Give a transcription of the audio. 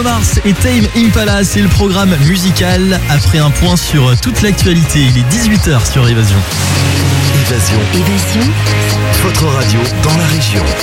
Mars et Tame Impala, c'est le programme musical. Après un point sur toute l'actualité, il est 18h sur Évasion. Évasion. Votre radio dans la région.